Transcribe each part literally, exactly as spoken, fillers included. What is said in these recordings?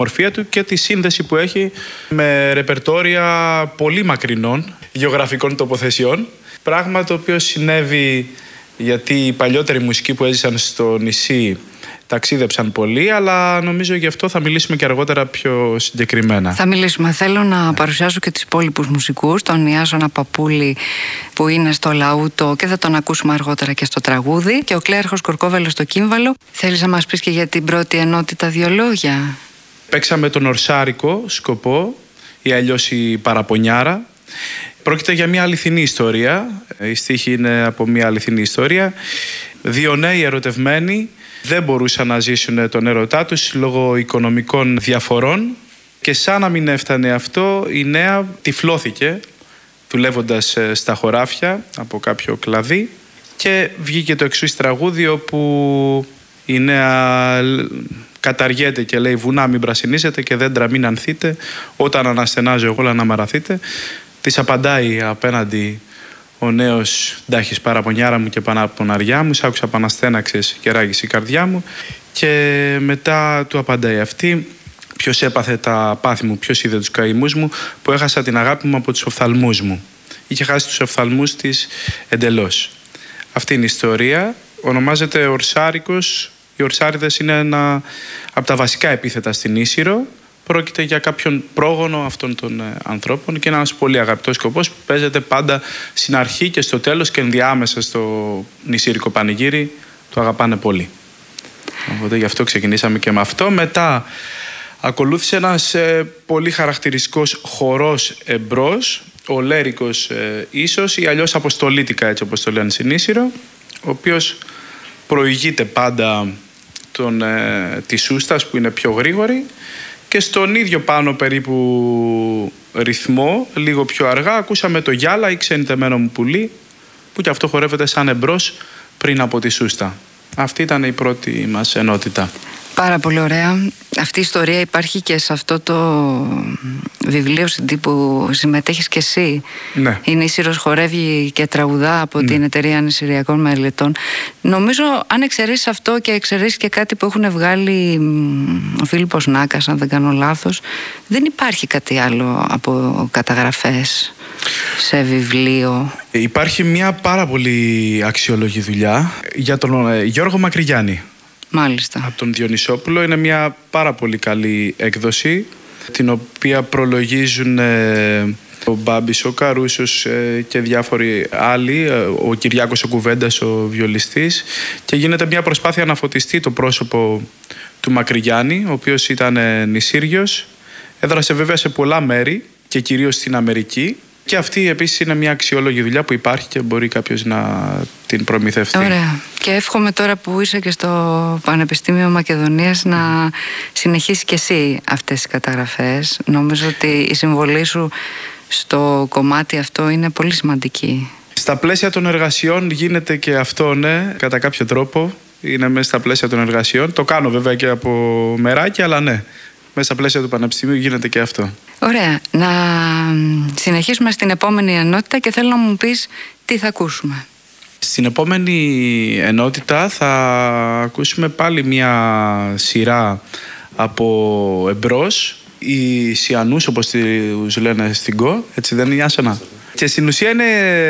μορφία του και τη σύνδεση που έχει με ρεπερτόρια πολύ μακρινών γεωγραφικών τοποθεσιών. Πράγμα το οποίο συνέβη γιατί οι παλιότεροι μουσικοί που έζησαν στο νησί ταξίδεψαν πολύ, αλλά νομίζω γι' αυτό θα μιλήσουμε και αργότερα πιο συγκεκριμένα. Θα μιλήσουμε. Θέλω να παρουσιάσω και τους υπόλοιπους μουσικούς, τον Ιάσονα Παπούλη που είναι στο λαούτο και θα τον ακούσουμε αργότερα και στο τραγούδι, και ο Κλέαρχος Κορκόβελος στο κύμβαλο. Θέλεις να μας πεις και για την πρώτη ενότητα δύο λόγια? Παίξαμε τον Ορσάρικο σκοπό ή αλλιώς η Παραπονιάρα. Πρόκειται για μια αληθινή ιστορία. Η στίχη είναι από μια αληθινή ιστορία. Δύο νέοι ερωτευμένοι δεν μπορούσαν να ζήσουν τον έρωτά τους λόγω οικονομικών διαφορών, και σαν να μην έφτανε αυτό, η νέα τυφλώθηκε δουλεύοντας στα χωράφια από κάποιο κλαδί, και βγήκε το εξής τραγούδι όπου η νέα καταργέται και λέει «Βουνά μην πρασινίσετε και δέντρα μην ανθείτε, όταν αναστενάζω εγώ να μαραθείτε». Της απαντάει απέναντι ο νέος «Ντάχεις παραπονιάρα μου και παναποναριά μου, σ' άκουσα παναστέναξες και ράγεις η καρδιά μου». Και μετά του απαντάει αυτή «Ποιος έπαθε τα πάθη μου, ποιος είδε τους καημούς μου, που έχασα την αγάπη μου από τους οφθαλμούς μου». Είχε χάσει τους οφθαλμούς της εντελώς. Αυτή είναι η ιστορία. Ονομάζεται Ορσάρικος. Οι Ορσάριδες είναι ένα από τα βασικά επίθετα στην Ίσυρο. Πρόκειται για κάποιον πρόγονο αυτών των ε, ανθρώπων και ένας πολύ αγαπητός σκοπός που παίζεται πάντα στην αρχή και στο τέλος και ενδιάμεσα στο νησίρικο πανηγύρι. Το αγαπάνε πολύ. Οπότε γι' αυτό ξεκινήσαμε και με αυτό. Μετά ακολούθησε ένας ε, πολύ χαρακτηριστικός χορός εμπρός, ο Λέρικος ε, ίσως ή αλλιώς Αποστολίτικα, έτσι όπως το λένε στην Ίσυρο, ο οποίος προηγείται πάντα τον, ε, της σούστας που είναι πιο γρήγορη, και στον ίδιο πάνω περίπου ρυθμό, λίγο πιο αργά, ακούσαμε το «Γιάλα» ή «Ξενιτεμένο μου πουλί», που και αυτό χορεύεται σαν εμπρός πριν από τη σούστα. Αυτή ήταν η πρώτη μας ενότητα. Πάρα πολύ ωραία. Αυτή η ιστορία υπάρχει και σε αυτό το βιβλίο σι ντι που συμμετέχεις και εσύ. Ναι. Η Νήσυρος χορεύει και τραγουδά από ναι. την Εταιρεία Νησυριακών Μελετών. Νομίζω, αν εξαιρέσεις αυτό και εξαιρέσεις και κάτι που έχουν βγάλει ο Φίλιππος Νάκας, αν δεν κάνω λάθος, δεν υπάρχει κάτι άλλο από καταγραφές σε βιβλίο. Υπάρχει μια πάρα πολύ αξιόλογη δουλειά για τον Γιώργο Μακρυγιάννη. Μάλιστα. Από τον Διονυσόπουλο. Είναι μια πάρα πολύ καλή έκδοση, την οποία προλογίζουν ε, ο Μπάμπης, ο Καρούσος ε, και διάφοροι άλλοι, ε, ο Κυριάκος ο Κουβέντας, ο βιολιστής, και γίνεται μια προσπάθεια να φωτιστεί το πρόσωπο του Μακρυγιάννη, ο οποίος ήταν ε, νησίριος, έδρασε βέβαια σε πολλά μέρη και κυρίως στην Αμερική. Και αυτή επίσης είναι μια αξιόλογη δουλειά που υπάρχει και μπορεί κάποιος να την προμηθευτεί. Ωραία. Και εύχομαι τώρα που είσαι και στο Πανεπιστήμιο Μακεδονίας να συνεχίσεις και εσύ αυτές τις καταγραφές. Νομίζω ότι η συμβολή σου στο κομμάτι αυτό είναι πολύ σημαντική. Στα πλαίσια των εργασιών γίνεται και αυτό, ναι, κατά κάποιο τρόπο. Είναι μέσα στα πλαίσια των εργασιών. Το κάνω βέβαια και από μεράκι, αλλά ναι. Μέσα στα πλαίσια του Πανεπιστημίου γίνεται και αυτό. Ωραία. Να συνεχίσουμε στην επόμενη ενότητα και θέλω να μου πεις τι θα ακούσουμε. Στην επόμενη ενότητα θα ακούσουμε πάλι μια σειρά από εμπρός, οι Σιανούς όπως τους λένε στην ΚΟ, έτσι δεν είναι, Ιάσονα? Και στην ουσία είναι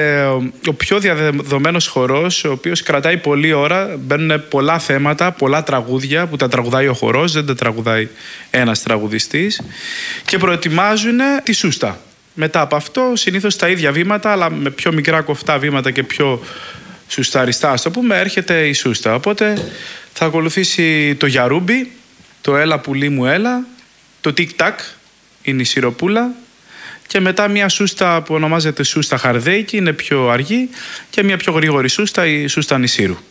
ο πιο διαδεδομένος χορός, ο οποίος κρατάει πολλή ώρα, μπαίνουν πολλά θέματα, πολλά τραγούδια που τα τραγουδάει ο χορός, δεν τα τραγουδάει ένας τραγουδιστής, και προετοιμάζουν τη σούστα. Μετά από αυτό συνήθως τα ίδια βήματα, αλλά με πιο μικρά κοφτά βήματα και πιο σουσταριστά, ας το πούμε, έρχεται η σούστα. Οπότε θα ακολουθήσει το γιαρούμπι, το έλα πουλί μου έλα, το τικ-τακ, η νησιροπούλα, και μετά μια σούστα που ονομάζεται σούστα χαρδέικη, είναι πιο αργή, και μια πιο γρήγορη σούστα, η σούστα νησίρου.